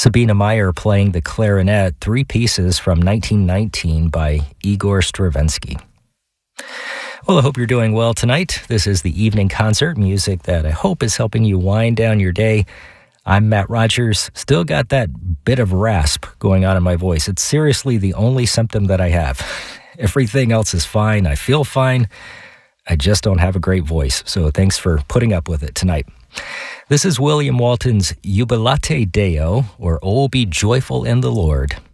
Sabina Meyer playing the clarinet, three pieces from 1919 by Igor Stravinsky. Well, I hope you're doing well tonight. This is the evening concert music that I hope is helping you wind down your day. I'm Matt Rogers. Still got that bit of rasp going on in my voice. It's seriously the only symptom that I have. Everything else is fine. I feel fine. I just don't have a great voice. So thanks for putting up with it tonight. This is William Walton's Jubilate Deo, or Oh, Be Joyful in the Lord.